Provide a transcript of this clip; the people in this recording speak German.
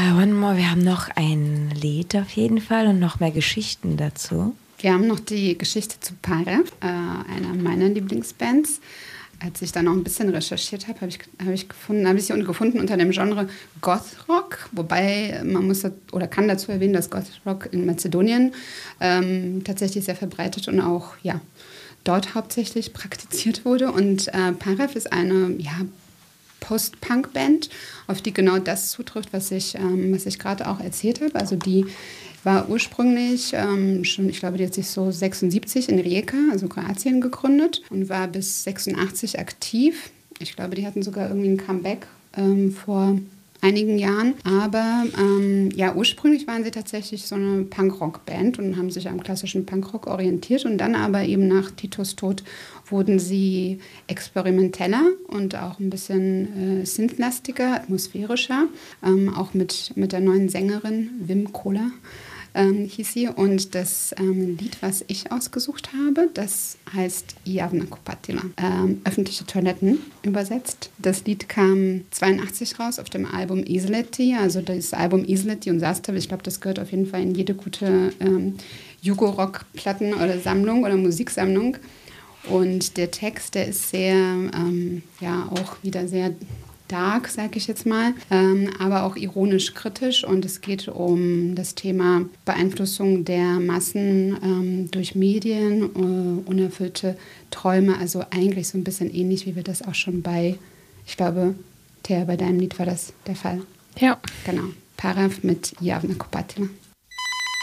One More, wir haben noch ein Lied auf jeden Fall und noch mehr Geschichten dazu. Wir haben noch die Geschichte zu Parav, einer meiner Lieblingsbands. Als ich dann noch ein bisschen recherchiert habe, habe ich sie gefunden unter dem Genre Goth Rock. Wobei man kann dazu erwähnen, dass Goth Rock in Mazedonien tatsächlich sehr verbreitet und auch dort hauptsächlich praktiziert wurde. Und Parav ist eine Post-Punk-Band, auf die genau das zutrifft, was ich gerade auch erzählt habe. Also die war ursprünglich schon, ich glaube, die hat sich so 76 in Rijeka, also Kroatien, gegründet und war bis 86 aktiv. Ich glaube, die hatten sogar irgendwie ein Comeback vor einigen Jahren. Aber ursprünglich waren sie tatsächlich so eine Punkrock-Band und haben sich am klassischen Punkrock orientiert. Und dann aber eben nach Titos Tod wurden sie experimenteller und auch ein bisschen synthlastiger, atmosphärischer. Auch mit der neuen Sängerin Wim Kola hieß sie. Und das Lied, was ich ausgesucht habe, das heißt Javna Kupatila, öffentliche Toiletten übersetzt. Das Lied kam 82 raus auf dem Album Izleti, also das Album Izleti und Sastav. Ich glaube, das gehört auf jeden Fall in jede gute Jugo-Rock-Platten- oder Sammlung oder Musiksammlung. Und der Text, der ist sehr, auch wieder sehr dark, sage ich jetzt mal, aber auch ironisch kritisch. Und es geht um das Thema Beeinflussung der Massen durch Medien, unerfüllte Träume. Also eigentlich so ein bisschen ähnlich, wie wir das auch schon ich glaube, Thea, bei deinem Lied war das der Fall. Ja. Genau. Parav mit Javna Kupatila.